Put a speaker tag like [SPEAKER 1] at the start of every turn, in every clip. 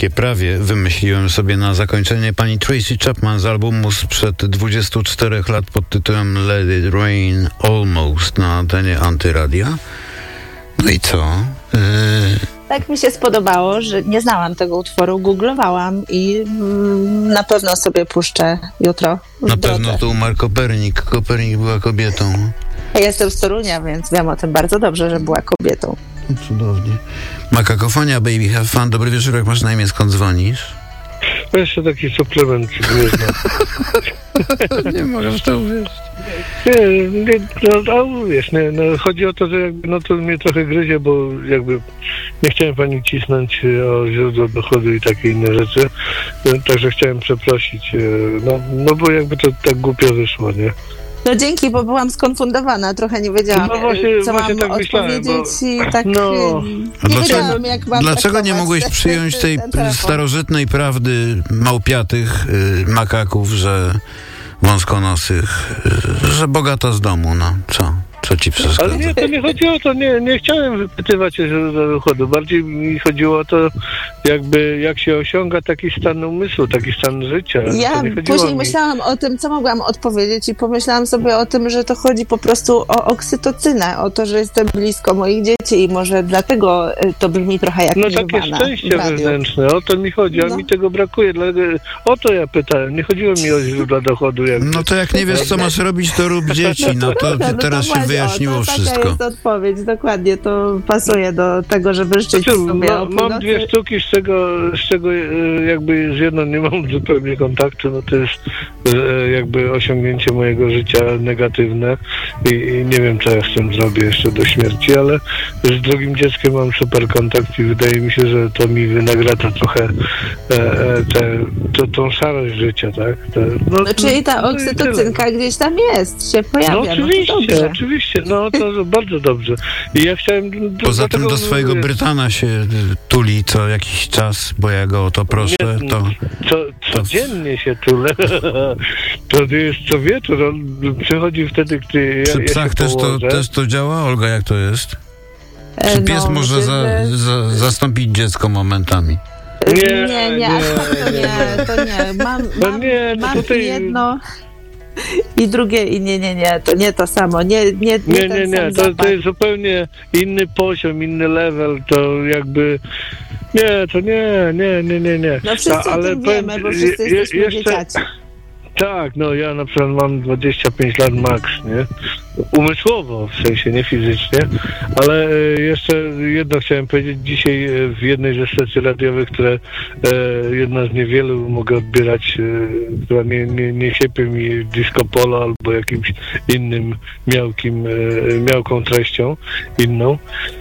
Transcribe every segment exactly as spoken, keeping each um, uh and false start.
[SPEAKER 1] takie prawie wymyśliłem sobie na zakończenie pani Tracy Chapman z albumu sprzed dwudziestu czterech lat pod tytułem Let It Rain Almost na antenie Antyradia. No i co? Yy...
[SPEAKER 2] Tak mi się spodobało, że nie znałam tego utworu, googlowałam i mm, na pewno sobie puszczę jutro.
[SPEAKER 1] Na pewno to umarł Kopernik. Kopernik była kobietą.
[SPEAKER 2] Ja jestem z Torunia, więc wiem o tym bardzo dobrze, że była kobietą.
[SPEAKER 1] Cudownie. Makakofonia, Baby Have Fun. Dobry wieczór, jak masz na imię, skąd dzwonisz?
[SPEAKER 3] To jeszcze taki suplement, nie znam.
[SPEAKER 1] Nie mogę w to uwierzyć.
[SPEAKER 3] Nie, nie, no, a wiesz, nie, no, chodzi o to, że jakby, no to mnie trochę gryzie, bo jakby nie chciałem pani cisnąć o źródło dochodu i takie inne rzeczy, także chciałem przeprosić, no, no bo jakby to tak głupio wyszło, nie?
[SPEAKER 2] No dzięki, bo byłam skonfundowana, trochę nie wiedziałam,
[SPEAKER 3] no właśnie,
[SPEAKER 2] co
[SPEAKER 3] właśnie
[SPEAKER 2] mam
[SPEAKER 3] tak
[SPEAKER 2] odpowiedzieć
[SPEAKER 3] myślałem, bo...
[SPEAKER 2] i tak
[SPEAKER 3] no.
[SPEAKER 2] nie
[SPEAKER 1] dlaczego,
[SPEAKER 2] wiedziałam, jak mam
[SPEAKER 1] Dlaczego nie mogłeś
[SPEAKER 2] ten,
[SPEAKER 1] przyjąć tej
[SPEAKER 2] ten
[SPEAKER 1] starożytnej prawdy małpiatych y, makaków, że wąskonosych, y, że bogata z domu, no co? Co ci przeszkadza?
[SPEAKER 3] Ale nie, to nie chodzi o to, nie, nie chciałem wypytywać o źródła dochodu. Bardziej mi chodziło o to, jakby jak się osiąga taki stan umysłu, taki stan życia.
[SPEAKER 2] Ja później myślałam o tym, co mogłam odpowiedzieć i pomyślałam sobie o tym, że to chodzi po prostu o oksytocynę, o to, że jestem blisko moich dzieci i może dlatego to brzmi trochę jak
[SPEAKER 3] no
[SPEAKER 2] Nirvana.
[SPEAKER 3] Takie szczęście wewnętrzne, o to mi chodzi, a no. mi tego brakuje. Dlatego, o to ja pytałem, nie chodziło mi o źródła dochodu. Jakby.
[SPEAKER 1] No to jak nie wiesz, co masz robić, to rób dzieci. No to
[SPEAKER 2] no,
[SPEAKER 1] teraz
[SPEAKER 2] no,
[SPEAKER 1] się wyjaśniło
[SPEAKER 2] o, to
[SPEAKER 1] wszystko.
[SPEAKER 2] Taka jest odpowiedź, dokładnie, to pasuje do tego, żeby życzyć
[SPEAKER 3] znaczy,
[SPEAKER 2] sobie
[SPEAKER 3] ma,
[SPEAKER 2] o
[SPEAKER 3] Mam dwie sztuki, z czego, z czego jakby z jedną nie mam zupełnie kontaktu, no to jest jakby osiągnięcie mojego życia negatywne i, i nie wiem, co ja z tym zrobię jeszcze do śmierci, ale z drugim dzieckiem mam super kontakt i wydaje mi się, że to mi wynagradza trochę e, te, to, tą szarość życia, tak? Te, no,
[SPEAKER 2] no, czyli ta oksytocynka gdzieś tam jest, się pojawia.
[SPEAKER 3] No oczywiście,
[SPEAKER 2] no to
[SPEAKER 3] oczywiście, no to bardzo dobrze. I ja chciałem...
[SPEAKER 1] Poza tym do swojego Brytana się tuli co jakiś czas, bo ja go o to proszę,
[SPEAKER 3] nie,
[SPEAKER 1] to...
[SPEAKER 3] Co, codziennie się tulę. To jest co wieczór, on przychodzi wtedy, gdy
[SPEAKER 1] Przy
[SPEAKER 3] ja,
[SPEAKER 1] psach
[SPEAKER 3] ja
[SPEAKER 1] też, to, też to działa? Olga, jak to jest? Czy
[SPEAKER 2] no,
[SPEAKER 1] pies może za, za, zastąpić dziecko momentami?
[SPEAKER 2] Nie, nie, nie, nie, to nie, to nie. Mam, mam,
[SPEAKER 3] nie, no
[SPEAKER 2] mam
[SPEAKER 3] tutaj...
[SPEAKER 2] jedno i drugie i nie, nie, nie, to nie to samo, nie, nie, nie,
[SPEAKER 3] nie,
[SPEAKER 2] ten
[SPEAKER 3] nie, nie.
[SPEAKER 2] sam
[SPEAKER 3] To, to jest zupełnie inny poziom, inny level, to jakby... Nie, to nie, nie, nie, nie, nie.
[SPEAKER 2] No wszyscy
[SPEAKER 3] A, ale
[SPEAKER 2] o tym wiemy, bo wszyscy je, jesteśmy jeszcze... dzieciaci.
[SPEAKER 3] Tak, no ja na przykład mam dwadzieścia pięć lat max, nie? Umysłowo, w sensie, nie fizycznie, ale jeszcze jedno chciałem powiedzieć. Dzisiaj w jednej ze stacji radiowych, które jedna z niewielu mogę odbierać, która nie, nie, nie siepie mi disco polo albo jakimś innym miałkim, miałką treścią, inną.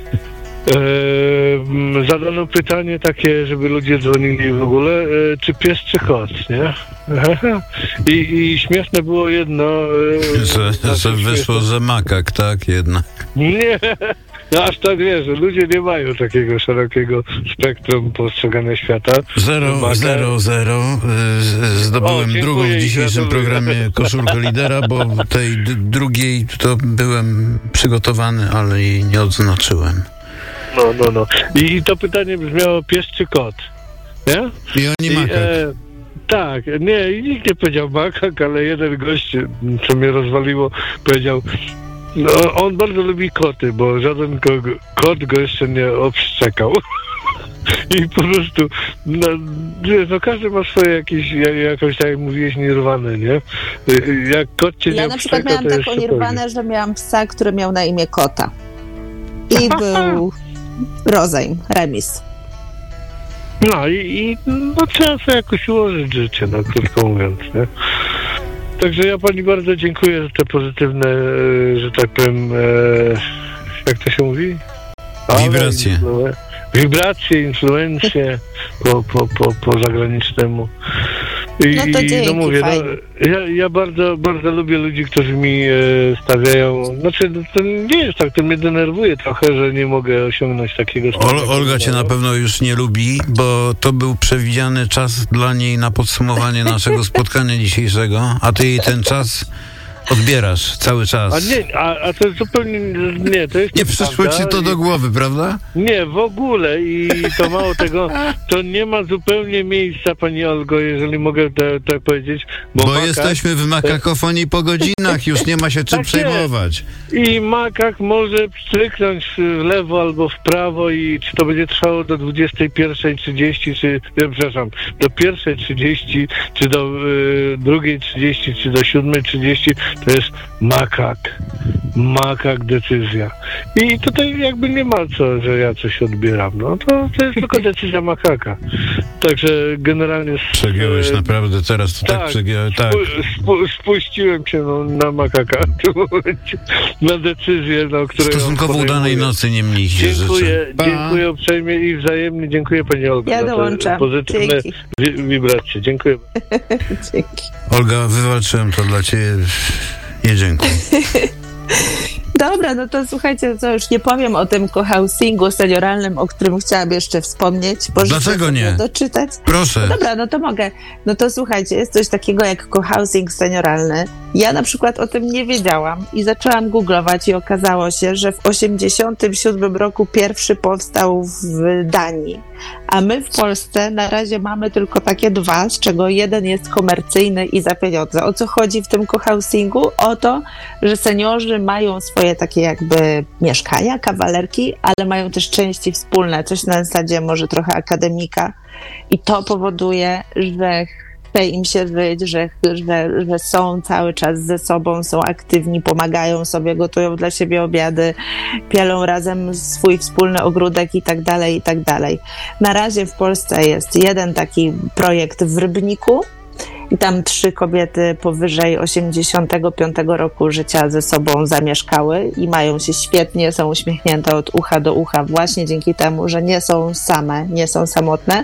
[SPEAKER 3] Eee, zadano pytanie takie, żeby ludzie dzwonili w ogóle, e, czy pies, czy kot, nie? I, i śmieszne było jedno... E,
[SPEAKER 1] że że wyszło, że makak, tak, jednak.
[SPEAKER 3] Nie, aż tak wiesz, że ludzie nie mają takiego szerokiego spektrum postrzegania świata.
[SPEAKER 1] Zero, Maka. zero, zero. Zdobyłem o, drugą w dzisiejszym programie koszulkę lidera, bo w tej d- drugiej to byłem przygotowany, ale jej nie odznaczyłem.
[SPEAKER 3] No, no, no. I to pytanie brzmiało pies czy kot, nie?
[SPEAKER 1] I oni makak. E,
[SPEAKER 3] tak, nie, i nikt nie powiedział makak, ale jeden gość, co mnie rozwaliło, powiedział, no on bardzo lubi koty, bo żaden go, kot go jeszcze nie obszczekał. I po prostu, no, no każdy ma swoje jakieś, jakąś, tak jak mówiłeś, nirwanę, nie? Jak kot cię
[SPEAKER 2] ja
[SPEAKER 3] nie
[SPEAKER 2] na przykład
[SPEAKER 3] obszczeka,
[SPEAKER 2] miałam taką nirwanę, że miałam psa, który miał na imię Kota. I był rozejm, remis.
[SPEAKER 3] No i, i no, trzeba sobie jakoś ułożyć życie, no krótko mówiąc, nie? Także ja pani bardzo dziękuję za te pozytywne, że tak powiem, e, jak to się mówi?
[SPEAKER 1] Wibracje.
[SPEAKER 3] Ale, wibracje, influencje po, po, po, po zagranicznemu. I,
[SPEAKER 2] no to dzięki,
[SPEAKER 3] no mówię, no, ja, ja bardzo, bardzo lubię ludzi, którzy mi e, stawiają, znaczy to nie jest tak, to mnie denerwuje trochę, że nie mogę osiągnąć takiego stanu.
[SPEAKER 1] Ol, Olga cię na pewno już nie lubi, bo to był przewidziany czas dla niej na podsumowanie naszego spotkania dzisiejszego, a ty jej ten czas odbierasz cały czas.
[SPEAKER 3] A nie, a, a to jest zupełnie, nie, to jest
[SPEAKER 1] Nie przyszło ci to do głowy, prawda?
[SPEAKER 3] Nie, w ogóle i to mało tego, to nie ma zupełnie miejsca, pani Olgo, jeżeli mogę tak powiedzieć. Bo,
[SPEAKER 1] bo
[SPEAKER 3] makak,
[SPEAKER 1] jesteśmy w makakofonii po godzinach, już nie ma się czym
[SPEAKER 3] tak
[SPEAKER 1] przejmować.
[SPEAKER 3] I makak może pstryknąć w lewo albo w prawo i czy to będzie trwało do dwudziestej pierwszej trzydzieści, czy, nie, przepraszam, do pierwszej trzydzieści, czy do y, drugiej trzydzieści, czy do siódmej trzydzieści, to jest makak. Makak decyzja. I tutaj jakby nie ma co, że ja coś odbieram. No to, to jest tylko decyzja makaka. Także generalnie...
[SPEAKER 1] Przegiąłeś
[SPEAKER 3] e,
[SPEAKER 1] naprawdę teraz, to tak, tak przegiąłeś, tak.
[SPEAKER 3] Spu, spu, spuściłem się no, na makaka w tym momencie, na decyzję, no, której...
[SPEAKER 1] Stosunkowo udanej nocy niemniej się
[SPEAKER 3] Dziękuję,
[SPEAKER 1] życzę.
[SPEAKER 3] dziękuję uprzejmie i wzajemnie. Dziękuję pani Olga.
[SPEAKER 2] Ja
[SPEAKER 3] za te
[SPEAKER 2] dołączam.
[SPEAKER 3] pozytywne wi- wibracje. Dziękuję.
[SPEAKER 2] Dzięki.
[SPEAKER 1] Olga, wywalczyłem to dla ciebie. Nie dziękuję.
[SPEAKER 2] Dobra, no to słuchajcie, co już nie powiem o tym cohousingu senioralnym, o którym chciałam jeszcze wspomnieć. Bo
[SPEAKER 1] Dlaczego nie?
[SPEAKER 2] Doczytać.
[SPEAKER 1] Proszę.
[SPEAKER 2] No dobra, no to mogę. No to słuchajcie, jest coś takiego jak cohousing senioralny. Ja na przykład o tym nie wiedziałam i zaczęłam googlować i okazało się, że w osiemdziesiątym siódmym roku pierwszy powstał w Danii. A my w Polsce na razie mamy tylko takie dwa, z czego jeden jest komercyjny i za pieniądze. O co chodzi w tym cohousingu? O to, że seniorzy mają swoje takie jakby mieszkania, kawalerki, ale mają też części wspólne, coś na zasadzie może trochę akademika. I to powoduje, że chce im się żyć, że, że, że są cały czas ze sobą, są aktywni, pomagają sobie, gotują dla siebie obiady, pielą razem swój wspólny ogródek i tak dalej, i tak dalej. Na razie w Polsce jest jeden taki projekt w Rybniku i tam trzy kobiety powyżej osiemdziesiątego piątego roku życia ze sobą zamieszkały i mają się świetnie, są uśmiechnięte od ucha do ucha właśnie dzięki temu, że nie są same, nie są samotne.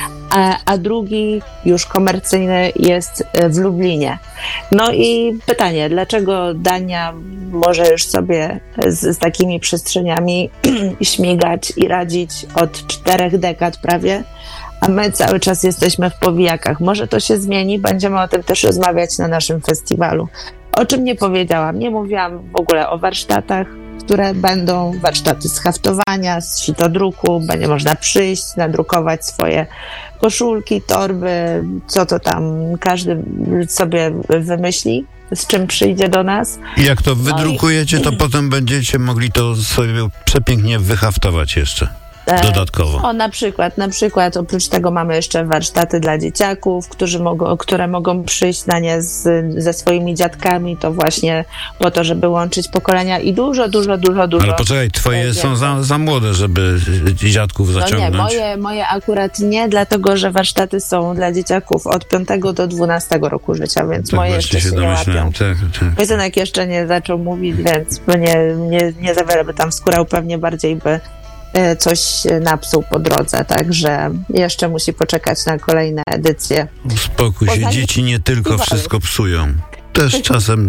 [SPEAKER 2] A, a drugi, już komercyjny, jest w Lublinie. No i pytanie, dlaczego Dania może już sobie z, z takimi przestrzeniami śmigać i radzić od czterech dekad prawie, a my cały czas jesteśmy w powijakach. Może to się zmieni, będziemy o tym też rozmawiać na naszym festiwalu. O czym nie powiedziałam? Nie mówiłam w ogóle o warsztatach, które będą, warsztaty z haftowania, z sitodruku, będzie można przyjść, nadrukować swoje koszulki, torby, co to tam każdy sobie wymyśli, z czym przyjdzie do nas.
[SPEAKER 1] I jak to wydrukujecie, to potem będziecie mogli to sobie przepięknie wyhaftować jeszcze. Dodatkowo.
[SPEAKER 2] O, na przykład, na przykład oprócz tego mamy jeszcze warsztaty dla dzieciaków, którzy mogą, które mogą przyjść na nie z, ze swoimi dziadkami, to właśnie po to, żeby łączyć pokolenia i dużo, dużo, dużo, dużo.
[SPEAKER 1] Ale poczekaj, twoje są za, za młode, żeby dziadków zaciągnąć.
[SPEAKER 2] No nie, moje, moje akurat nie, dlatego, że warsztaty są dla dzieciaków od piątego do dwunastego roku życia, więc
[SPEAKER 1] tak
[SPEAKER 2] moje jeszcze się, się nie łapią.
[SPEAKER 1] Tak, tak.
[SPEAKER 2] Mój synek jeszcze nie zaczął mówić, więc nie, nie, nie za wiele by tam skórał, pewnie bardziej by coś napsuł po drodze, także jeszcze musi poczekać na kolejne edycje.
[SPEAKER 1] Uspokój się,
[SPEAKER 2] Poza
[SPEAKER 1] dzieci nie tylko wszystko psują. Też czasem...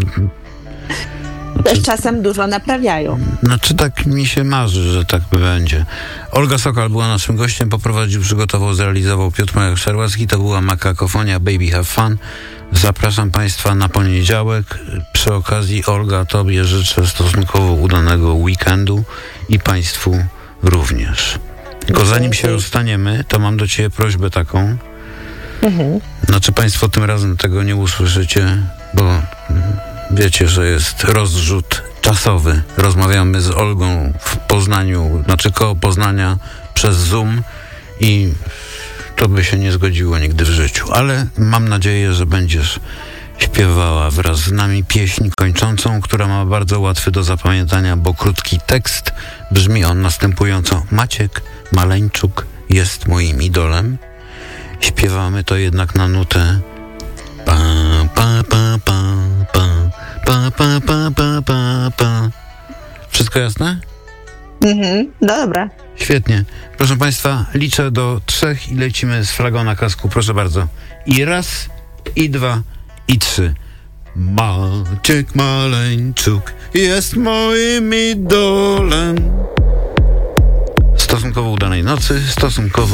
[SPEAKER 2] Też czasem dużo naprawiają.
[SPEAKER 1] Znaczy tak mi się marzy, że tak będzie. Olga Sokal była naszym gościem, poprowadził, przygotował, zrealizował Piotr Majak-Szerłacki. To była Makakofonia Baby Have Fun. Zapraszam Państwa na poniedziałek. Przy okazji, Olga, Tobie życzę stosunkowo udanego weekendu i Państwu również. Tylko zanim się rozstaniemy, to mam do Ciebie prośbę taką. Mhm. Znaczy Państwo tym razem tego nie usłyszycie, bo wiecie, że jest rozrzut czasowy. Rozmawiamy z Olgą w Poznaniu, znaczy koło Poznania przez Zoom i to by się nie zgodziło nigdy w życiu. Ale mam nadzieję, że będziesz śpiewała wraz z nami pieśń kończącą, która ma bardzo łatwy do zapamiętania, bo krótki tekst. Brzmi on następująco. Maciek Maleńczuk jest moim idolem. Śpiewamy to jednak na nutę pa, pa, pa, pa, pa, pa, pa, pa, pa, pa, pa. Wszystko jasne?
[SPEAKER 2] Mhm, no dobra.
[SPEAKER 1] Świetnie. Proszę Państwa, liczę do trzech i lecimy z flagą na kasku. Proszę bardzo. I raz, i dwa, i trzy. Maciek Maleńczuk jest moim idolem. Stosunkowo udanej nocy, stosunkowo